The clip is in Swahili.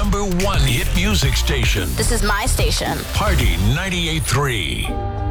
#1 hit music station. This is my station. Party 98.3.